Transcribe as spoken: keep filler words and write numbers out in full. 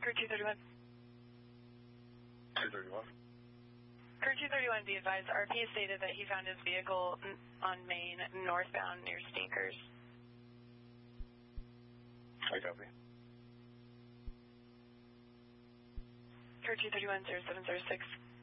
Crew two thirty-one. two thirty-one. Crew two thirty-one, be advised, R P stated that he found his vehicle on Main northbound near Stinkers. I copy. Crew two thirty-one, zero seven zero six.